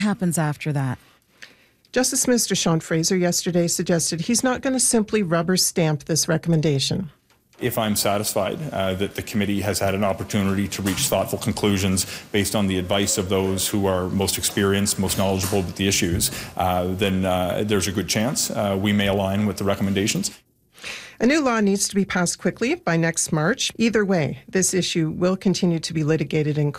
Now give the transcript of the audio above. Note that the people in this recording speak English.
happens after that? Justice Minister Sean Fraser yesterday suggested he's not going to simply rubber stamp this recommendation. If I'm satisfied that the committee has had an opportunity to reach thoughtful conclusions based on the advice of those who are most experienced, most knowledgeable about the issues, then there's a good chance we may align with the recommendations. A new law needs to be passed quickly by next March. Either way, this issue will continue to be litigated in court.